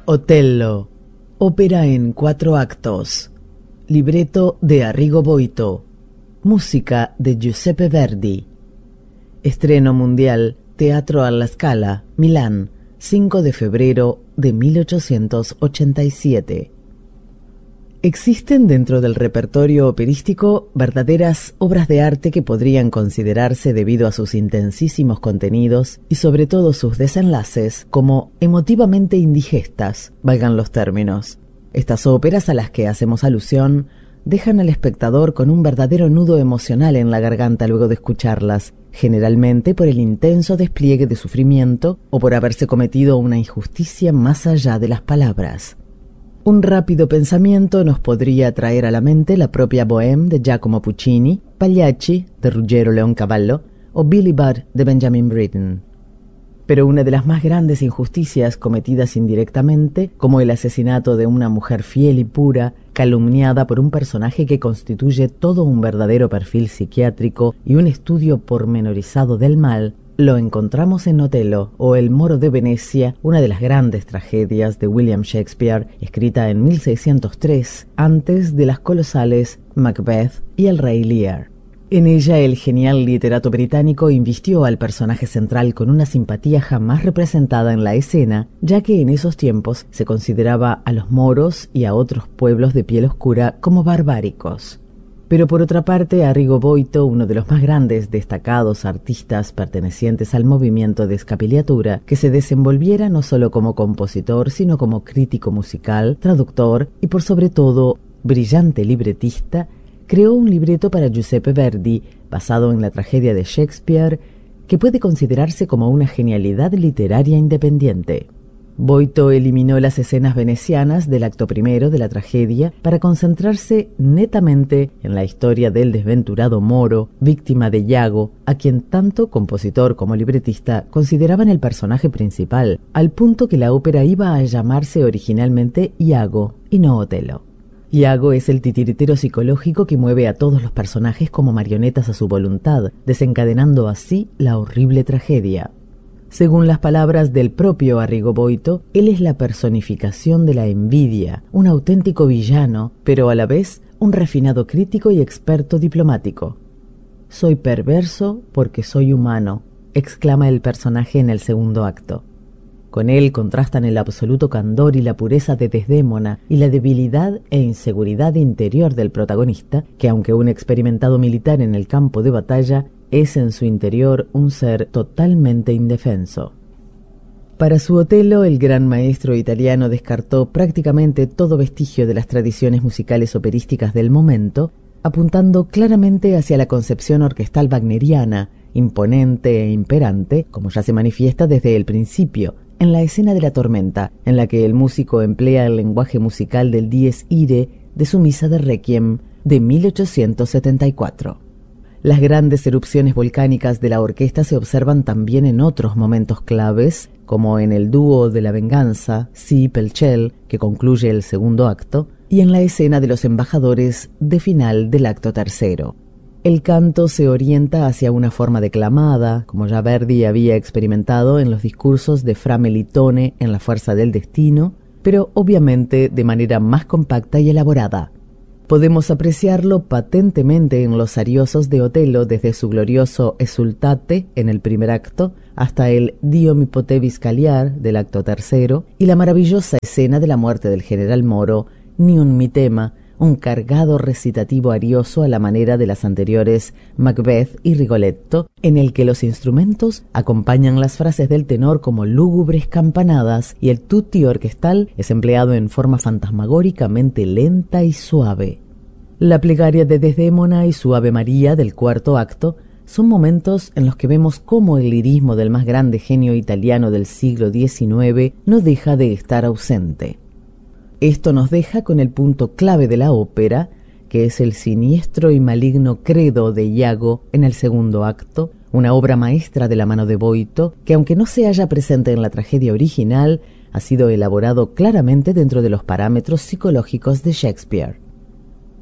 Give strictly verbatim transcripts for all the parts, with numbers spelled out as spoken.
Otello, ópera en cuatro actos. Libreto de Arrigo Boito. Música de Giuseppe Verdi. Estreno mundial, Teatro alla Scala, Milán, cinco de febrero de mil ochocientos ochenta y siete. Existen dentro del repertorio operístico verdaderas obras de arte que podrían considerarse, debido a sus intensísimos contenidos y sobre todo sus desenlaces, como emotivamente indigestas, valgan los términos. Estas óperas a las que hacemos alusión dejan al espectador con un verdadero nudo emocional en la garganta luego de escucharlas, generalmente por el intenso despliegue de sufrimiento o por haberse cometido una injusticia más allá de las palabras. Un rápido pensamiento nos podría traer a la mente la propia Bohème de Giacomo Puccini, Pagliacci de Ruggero Leoncavallo o Billy Budd de Benjamin Britten. Pero una de las más grandes injusticias cometidas indirectamente, como el asesinato de una mujer fiel y pura, calumniada por un personaje que constituye todo un verdadero perfil psiquiátrico y un estudio pormenorizado del mal, lo encontramos en Otello o El Moro de Venecia, una de las grandes tragedias de William Shakespeare, escrita en mil seiscientos tres, antes de las colosales Macbeth y El Rey Lear. En ella el genial literato británico invistió al personaje central con una simpatía jamás representada en la escena, ya que en esos tiempos se consideraba a los moros y a otros pueblos de piel oscura como barbáricos. Pero por otra parte, Arrigo Boito, uno de los más grandes destacados artistas pertenecientes al movimiento de Scapigliatura, que se desenvolviera no solo como compositor, sino como crítico musical, traductor y por sobre todo brillante libretista, creó un libreto para Giuseppe Verdi, basado en la tragedia de Shakespeare, que puede considerarse como una genialidad literaria independiente. Boito eliminó las escenas venecianas del acto primero de la tragedia para concentrarse netamente en la historia del desventurado moro, víctima de Iago, a quien tanto compositor como libretista consideraban el personaje principal, al punto que la ópera iba a llamarse originalmente Iago y no Otello. Iago es el titiritero psicológico que mueve a todos los personajes como marionetas a su voluntad, desencadenando así la horrible tragedia. Según las palabras del propio Arrigo Boito, él es la personificación de la envidia, un auténtico villano, pero a la vez un refinado crítico y experto diplomático. «Soy perverso porque soy humano», exclama el personaje en el segundo acto. Con él contrastan el absoluto candor y la pureza de Desdémona y la debilidad e inseguridad interior del protagonista, que aunque un experimentado militar en el campo de batalla, es en su interior un ser totalmente indefenso. Para su Otello, el gran maestro italiano descartó prácticamente todo vestigio de las tradiciones musicales operísticas del momento, apuntando claramente hacia la concepción orquestal wagneriana, imponente e imperante, como ya se manifiesta desde el principio, en la escena de la tormenta, en la que el músico emplea el lenguaje musical del Dies Irae de su misa de Requiem de mil ochocientos setenta y cuatro. Las grandes erupciones volcánicas de la orquesta se observan también en otros momentos claves, como en el dúo de la venganza, Si pel ciel, que concluye el segundo acto, y en la escena de los embajadores de final del acto tercero. El canto se orienta hacia una forma declamada, como ya Verdi había experimentado en los discursos de Fra Melitone en La fuerza del destino, pero obviamente de manera más compacta y elaborada. Podemos apreciarlo patentemente en los ariosos de Otello, desde su glorioso Esultate en el primer acto hasta el Dio mi potevis caliar del acto tercero y la maravillosa escena de la muerte del general Moro, Ni un mi tema, un cargado recitativo arioso a la manera de las anteriores Macbeth y Rigoletto, en el que los instrumentos acompañan las frases del tenor como lúgubres campanadas y el tutti orquestal es empleado en forma fantasmagóricamente lenta y suave. La plegaria de Desdémona y su Ave María del cuarto acto son momentos en los que vemos cómo el lirismo del más grande genio italiano del siglo diecinueve no deja de estar ausente. Esto nos deja con el punto clave de la ópera, que es el siniestro y maligno credo de Iago en el segundo acto, una obra maestra de la mano de Boito, que aunque no se halla presente en la tragedia original, ha sido elaborado claramente dentro de los parámetros psicológicos de Shakespeare.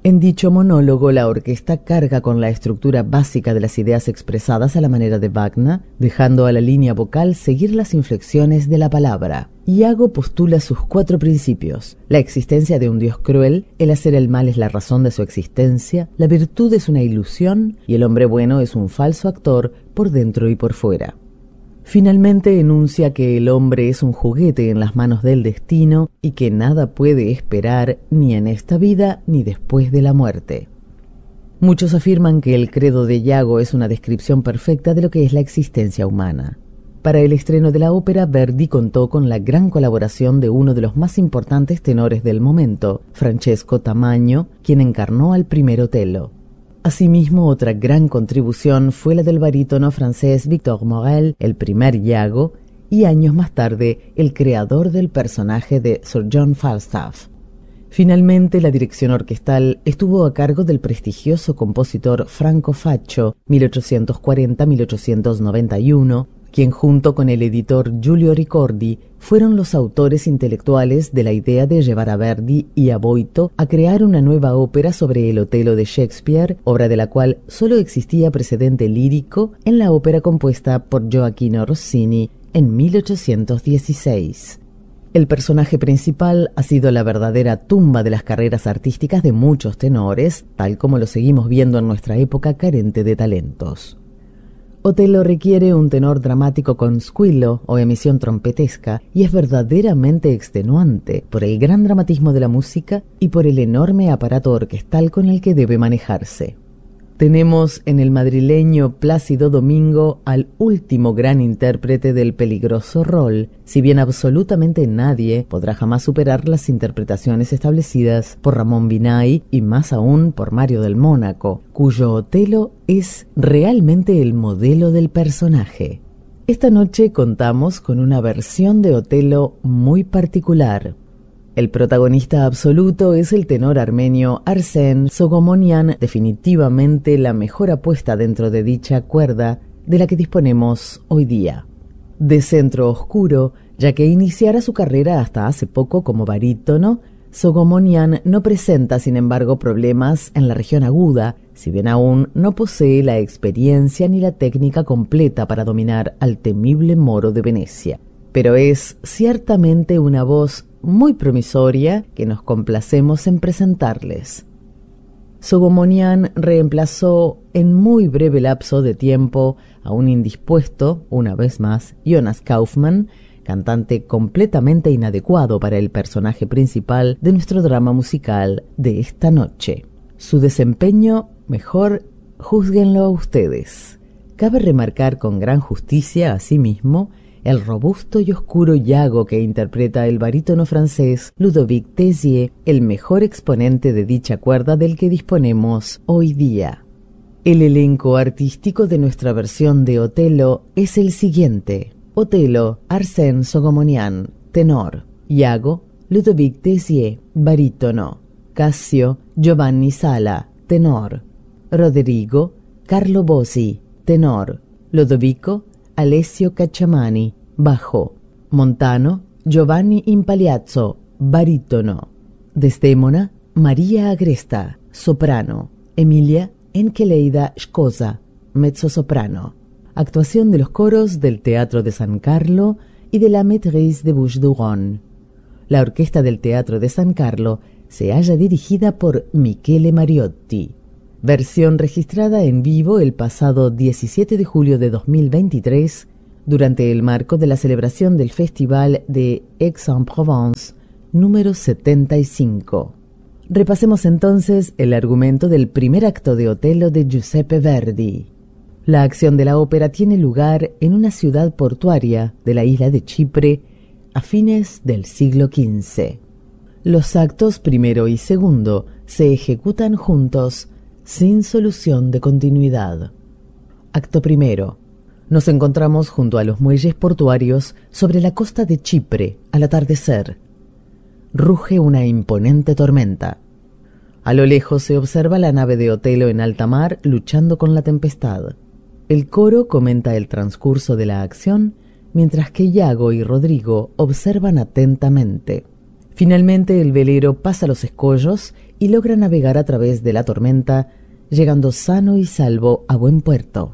En dicho monólogo, la orquesta carga con la estructura básica de las ideas expresadas a la manera de Wagner, dejando a la línea vocal seguir las inflexiones de la palabra. Iago postula sus cuatro principios: la existencia de un Dios cruel, el hacer el mal es la razón de su existencia, la virtud es una ilusión y el hombre bueno es un falso actor por dentro y por fuera. Finalmente enuncia que el hombre es un juguete en las manos del destino y que nada puede esperar ni en esta vida ni después de la muerte. Muchos afirman que el credo de Iago es una descripción perfecta de lo que es la existencia humana. Para el estreno de la ópera, Verdi contó con la gran colaboración de uno de los más importantes tenores del momento, Francesco Tamagno, quien encarnó al primer Otello. Asimismo, otra gran contribución fue la del barítono francés Victor Maurel, el primer Iago, y años más tarde, el creador del personaje de Sir John Falstaff. Finalmente, la dirección orquestal estuvo a cargo del prestigioso compositor Franco Faccio, mil ochocientos cuarenta a mil ochocientos noventa y uno, quien junto con el editor Giulio Ricordi fueron los autores intelectuales de la idea de llevar a Verdi y a Boito a crear una nueva ópera sobre el Otello de Shakespeare, obra de la cual solo existía precedente lírico en la ópera compuesta por Gioachino Rossini en mil ochocientos dieciséis. El personaje principal ha sido la verdadera tumba de las carreras artísticas de muchos tenores, tal como lo seguimos viendo en nuestra época carente de talentos. Otello requiere un tenor dramático con squillo o emisión trompetesca y es verdaderamente extenuante por el gran dramatismo de la música y por el enorme aparato orquestal con el que debe manejarse. Tenemos en el madrileño Plácido Domingo al último gran intérprete del peligroso rol, si bien absolutamente nadie podrá jamás superar las interpretaciones establecidas por Ramón Binay y más aún por Mario del Mónaco, cuyo Otello es realmente el modelo del personaje. Esta noche contamos con una versión de Otello muy particular. El protagonista absoluto es el tenor armenio Arsen Sogomonian, definitivamente la mejor apuesta dentro de dicha cuerda de la que disponemos hoy día. De centro oscuro, ya que iniciara su carrera hasta hace poco como barítono, Sogomonian no presenta, sin embargo, problemas en la región aguda, si bien aún no posee la experiencia ni la técnica completa para dominar al temible moro de Venecia. Pero es ciertamente una voz muy promisoria que nos complacemos en presentarles. Sogomonian reemplazó en muy breve lapso de tiempo a un indispuesto, una vez más, Jonas Kaufmann, cantante completamente inadecuado para el personaje principal de nuestro drama musical de esta noche. Su desempeño, mejor, júzguenlo ustedes. Cabe remarcar con gran justicia, asimismo, el robusto y oscuro Iago que interpreta el barítono francés Ludovic Tézier, el mejor exponente de dicha cuerda del que disponemos hoy día. El elenco artístico de nuestra versión de Otello es el siguiente: Otello, Arsen Sogomonian, tenor; Iago, Ludovic Tézier, barítono; Cassio, Giovanni Sala, tenor; Roderigo, Carlo Bosi, tenor; Lodovico, Alessio Cacciamani, bajo; Montano, Giovanni Impagliazzo, barítono; Desdémona, María Agresta, soprano; Emilia, Encheleida Scosa, mezzosoprano. Actuación de los coros del Teatro de San Carlo y de la Maîtrise de Bouches-du-Rhône. La orquesta del Teatro de San Carlo se halla dirigida por Michele Mariotti. Versión registrada en vivo el pasado diecisiete de julio de dos mil veintitrés durante el marco de la celebración del Festival de Aix-en-Provence número setenta y cinco. Repasemos entonces el argumento del primer acto de Otello de Giuseppe Verdi. La acción de la ópera tiene lugar en una ciudad portuaria de la isla de Chipre a fines del siglo quince. Los actos primero y segundo se ejecutan juntos sin solución de continuidad. Acto primero. Nos encontramos junto a los muelles portuarios sobre la costa de Chipre al atardecer. Ruge una imponente tormenta. A lo lejos se observa la nave de Otello en alta mar luchando con la tempestad. El coro comenta el transcurso de la acción, mientras que Iago y Rodrigo observan atentamente. Finalmente el velero pasa los escollos y logra navegar a través de la tormenta, llegando sano y salvo a buen puerto.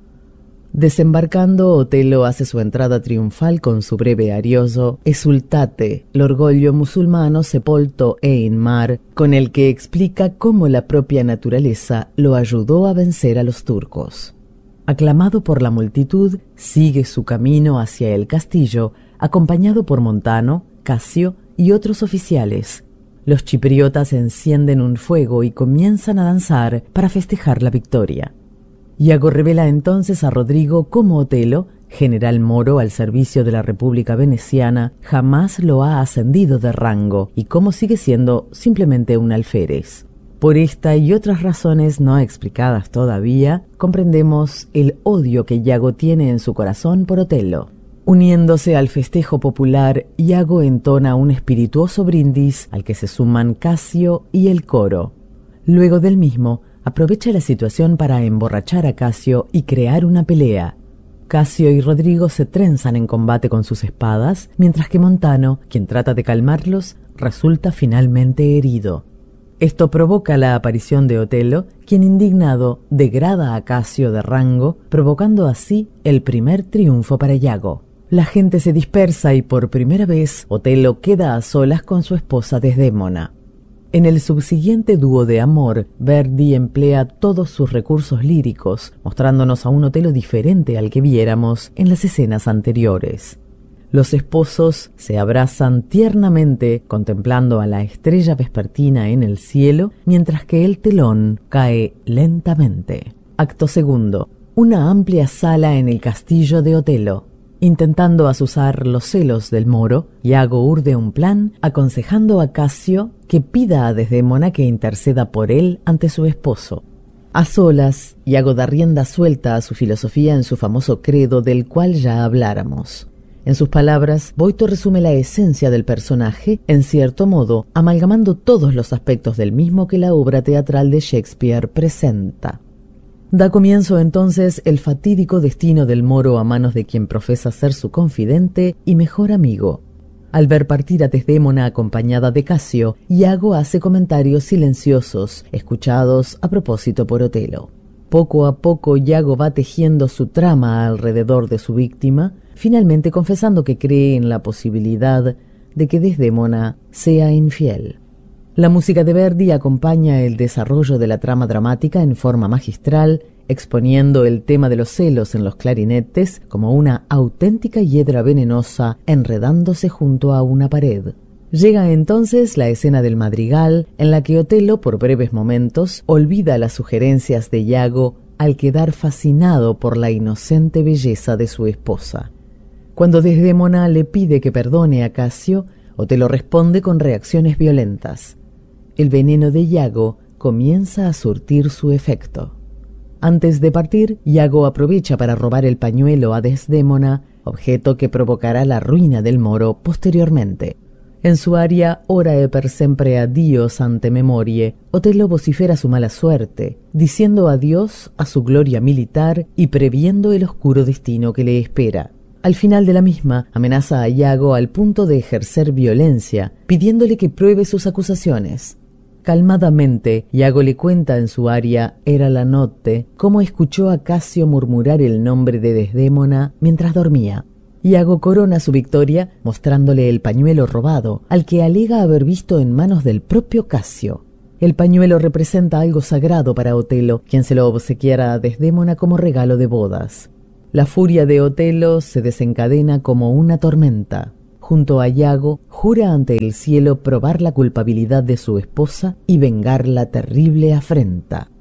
Desembarcando, Otelo hace su entrada triunfal con su breve arioso «Esultate, l'orgoglio musulmano sepolto e in mar», con el que explica cómo la propia naturaleza lo ayudó a vencer a los turcos. Aclamado por la multitud, sigue su camino hacia el castillo, acompañado por Montano, Casio y otros oficiales. Los chipriotas encienden un fuego y comienzan a danzar para festejar la victoria. Iago revela entonces a Rodrigo cómo Otelo, general moro al servicio de la República Veneciana, jamás lo ha ascendido de rango y cómo sigue siendo simplemente un alférez. Por esta y otras razones no explicadas todavía, comprendemos el odio que Iago tiene en su corazón por Otelo. Uniéndose al festejo popular, Iago entona un espirituoso brindis al que se suman Casio y el coro. Luego del mismo, aprovecha la situación para emborrachar a Casio y crear una pelea. Casio y Rodrigo se trenzan en combate con sus espadas, mientras que Montano, quien trata de calmarlos, resulta finalmente herido. Esto provoca la aparición de Otelo, quien indignado degrada a Casio de rango, provocando así el primer triunfo para Iago. La gente se dispersa y por primera vez Otelo queda a solas con su esposa Desdémona. En el subsiguiente dúo de amor, Verdi emplea todos sus recursos líricos, mostrándonos a un Otelo diferente al que viéramos en las escenas anteriores. Los esposos se abrazan tiernamente contemplando a la estrella vespertina en el cielo, mientras que el telón cae lentamente. Acto segundo. Una amplia sala en el castillo de Otelo. Intentando azuzar los celos del moro, Iago urde un plan, aconsejando a Casio que pida a Desdémona que interceda por él ante su esposo. A solas, Iago da rienda suelta a su filosofía en su famoso credo del cual ya habláramos. En sus palabras, Boito resume la esencia del personaje, en cierto modo, amalgamando todos los aspectos del mismo que la obra teatral de Shakespeare presenta. Da comienzo entonces el fatídico destino del moro a manos de quien profesa ser su confidente y mejor amigo. Al ver partir a Desdémona acompañada de Casio, Iago hace comentarios silenciosos, escuchados a propósito por Otelo. Poco a poco Iago va tejiendo su trama alrededor de su víctima, finalmente confesando que cree en la posibilidad de que Desdémona sea infiel. La música de Verdi acompaña el desarrollo de la trama dramática en forma magistral, exponiendo el tema de los celos en los clarinetes como una auténtica hiedra venenosa enredándose junto a una pared. Llega entonces la escena del madrigal, en la que Otelo, por breves momentos, olvida las sugerencias de Iago al quedar fascinado por la inocente belleza de su esposa. Cuando Desdémona le pide que perdone a Casio, Otelo responde con reacciones violentas. El veneno de Iago comienza a surtir su efecto. Antes de partir, Iago aprovecha para robar el pañuelo a Desdémona, objeto que provocará la ruina del moro posteriormente. En su aria Ora e per sempre a Dio ante memorie, Otelo vocifera su mala suerte, diciendo adiós a su gloria militar y previendo el oscuro destino que le espera. Al final de la misma, amenaza a Iago al punto de ejercer violencia, pidiéndole que pruebe sus acusaciones. Calmadamente, Iago le cuenta en su aria Era la notte cómo escuchó a Casio murmurar el nombre de Desdémona mientras dormía. Iago corona su victoria mostrándole el pañuelo robado, al que alega haber visto en manos del propio Casio. El pañuelo representa algo sagrado para Otelo, quien se lo obsequiara a Desdémona como regalo de bodas. La furia de Otelo se desencadena como una tormenta. Junto a Iago, jura ante el cielo probar la culpabilidad de su esposa y vengar la terrible afrenta.